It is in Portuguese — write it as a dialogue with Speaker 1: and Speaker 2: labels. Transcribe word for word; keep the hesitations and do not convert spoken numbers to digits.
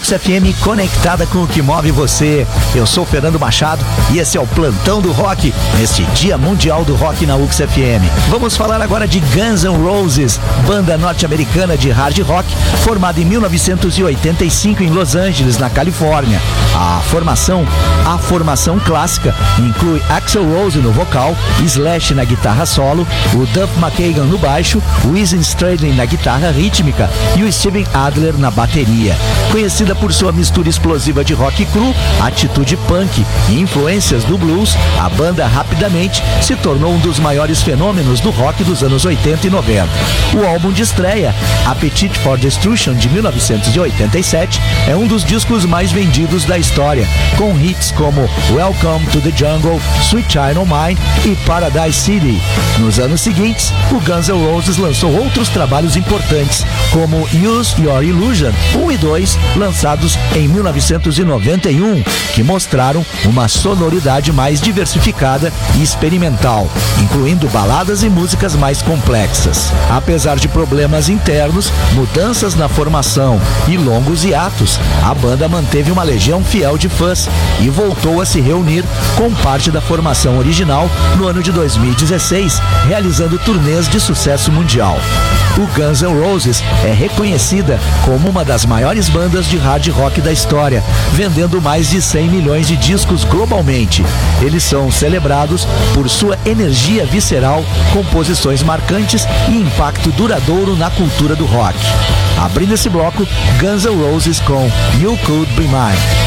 Speaker 1: U X F M conectada com o que move você. Eu sou Fernando Machado e esse é o Plantão do Rock, neste Dia Mundial do Rock na U X F M. Vamos falar agora de Guns N' Roses, banda norte-americana de hard rock, formada em mil novecentos e oitenta e cinco em Los Angeles, na Califórnia. A formação, a formação clássica, inclui Axl Rose no vocal, Slash na guitarra solo, o Duff McKagan no baixo, o Izzy Stradlin na guitarra rítmica e o Steven Adler na bateria. Conhecida por sua mistura explosiva de rock cru, atitude punk e influências do blues, a banda rapidamente se tornou um dos maiores fenômenos do rock dos anos oitenta e noventa. O álbum de estreia, Appetite for Destruction, de mil novecentos e oitenta e sete, é um dos discos mais vendidos da história, com hits como Welcome to the Jungle, Sweet Child O' Mine e Paradise City. Nos anos seguintes, o Guns N' Roses lançou outros trabalhos importantes, como Use Your Illusion um e dois, lançados em mil novecentos e noventa e um, que mostraram uma sonoridade mais diversificada e experimental, incluindo baladas e músicas mais complexas. Apesar de problemas internos, mudanças na formação e longos hiatos, a banda manteve uma legião fiel de fãs e voltou a se reunir com parte da formação original no ano de dois mil e dezesseis, realizando turnês de sucesso mundial. O Guns N' Roses é reconhecida como uma das maiores bandas de hard rock da história, vendendo mais de cem milhões de discos globalmente. Eles são celebrados por sua energia visceral, composições marcantes e impacto duradouro na cultura do rock. Abrindo esse bloco, Guns N' Roses com You Could Be Mine.